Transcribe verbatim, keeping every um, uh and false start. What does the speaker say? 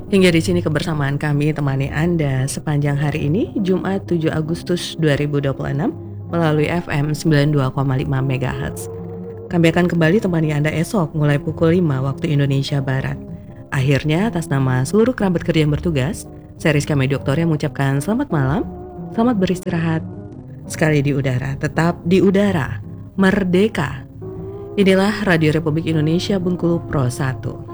Hingga di sini kebersamaan kami temani Anda sepanjang hari ini, Jumat tujuh Agustus dua ribu dua puluh enam, melalui F M sembilan puluh dua koma lima MHz. Kami akan kembali temani Anda esok mulai pukul lima waktu Indonesia Barat. Akhirnya, atas nama seluruh kerabat kerja yang bertugas, saya Rizka Medoktor yang mengucapkan selamat malam, selamat beristirahat. Sekali di udara, tetap di udara, merdeka. Inilah Radio Republik Indonesia Bengkulu Pro satu.